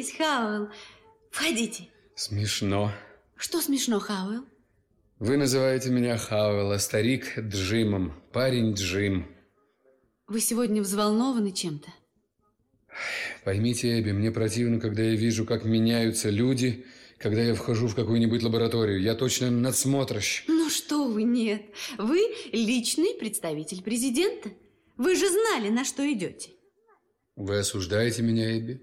Садитесь, Хауэлл. Входите. Смешно. Что смешно, Хауэлл? Вы называете меня Хауэлл, а старик Джимом. Парень Джим. Вы сегодня взволнованы чем-то? Поймите, Эбби, мне противно, когда я вижу, как меняются люди, когда я вхожу в какую-нибудь лабораторию. Я точно надсмотрщик. Ну что вы, нет. Вы личный представитель президента. Вы же знали, на что идете. Вы осуждаете меня, Эбби?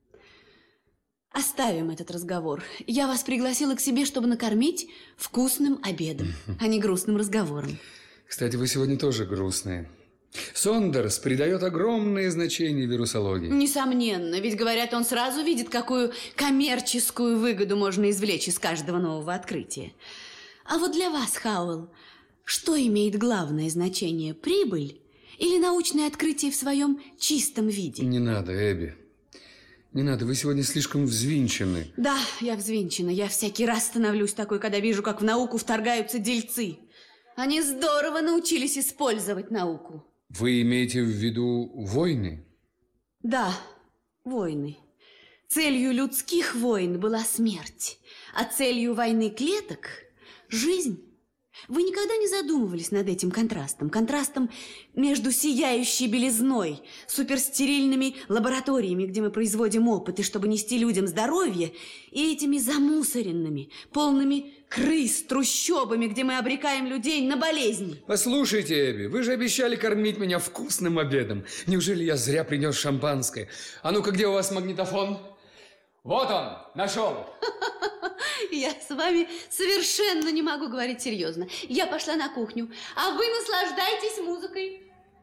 Оставим этот разговор. Я вас пригласила к себе, чтобы накормить вкусным обедом, а не грустным разговором. Кстати, вы сегодня тоже грустные. Сондерс придает огромное значение вирусологии. Несомненно, ведь, говорят, он сразу видит, какую коммерческую выгоду можно извлечь из каждого нового открытия. А вот для вас, Хауэлл, что имеет главное значение? Прибыль или научное открытие в своем чистом виде? Не надо, Эбби. Не надо, вы сегодня слишком взвинчены. Да, я взвинчена. Я всякий раз становлюсь такой, когда вижу, как в науку вторгаются дельцы. Они здорово научились использовать науку. Вы имеете в виду войны? Да, войны. Целью людских войн была смерть, а целью войны клеток – жизнь. Вы никогда не задумывались над этим контрастом? Контрастом между сияющей белизной, суперстерильными лабораториями, где мы производим опыты, чтобы нести людям здоровье, и этими замусоренными, полными крыс, трущобами, где мы обрекаем людей на болезни. Послушайте, Эбби, вы же обещали кормить меня вкусным обедом. Неужели я зря принес шампанское? А ну-ка, где у вас магнитофон? Вот он, нашел. Я с вами совершенно не могу говорить серьезно. Я пошла на кухню, а вы наслаждайтесь музыкой.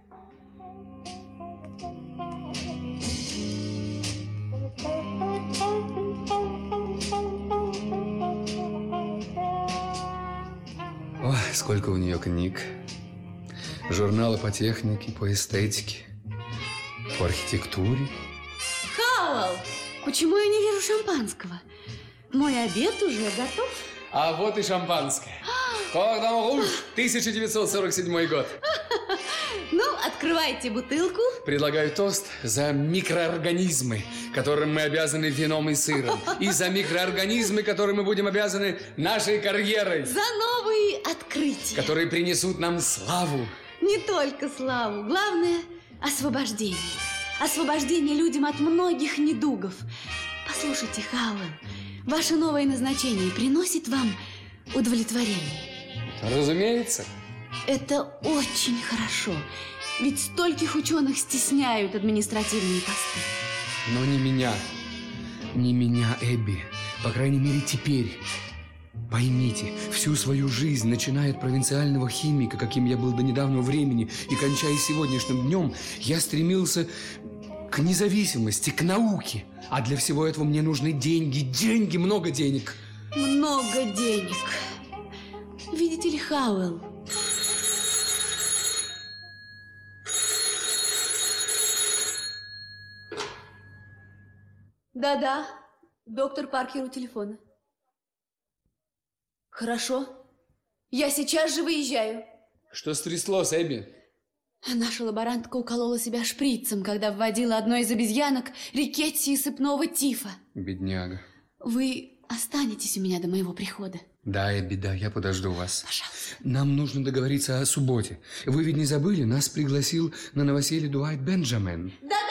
Ой, сколько у нее книг. Журналы по технике, по эстетике, по архитектуре. Хауэлл, почему я не вижу шампанского? Мой обед уже готов. А вот и шампанское. Кордон Руж, 1947 год. Ну, открывайте бутылку. Предлагаю тост за микроорганизмы, которым мы обязаны вином и сыром. И за микроорганизмы, которым мы будем обязаны нашей карьерой. За новые открытия. Которые принесут нам славу. Не только славу. Главное – освобождение. Освобождение людям от многих недугов. Послушайте, Хауэлл, ваше новое назначение приносит вам удовлетворение? Разумеется. Это очень хорошо. Ведь стольких ученых стесняют административные посты. Но не меня. Не меня, Эбби. По крайней мере, теперь. Поймите, всю свою жизнь, начиная от провинциального химика, каким я был до недавнего времени, и кончая сегодняшним днем, я стремился к независимости, к науке. А для всего этого мне нужны деньги. Деньги, много денег. Много денег. Видите ли, Хауэлл? Да-да, доктор Паркер у телефона. Хорошо. Я сейчас же выезжаю. Что стряслось, Эбби? Наша лаборантка уколола себя шприцем, когда вводила одной из обезьянок рикетсии сыпного тифа. Бедняга. Вы останетесь у меня до моего прихода? Да, Эбби, да, я подожду вас. Пожалуйста. Нам нужно договориться о субботе. Вы ведь не забыли? Нас пригласил на новоселье Дуайт Бенджамин. Да,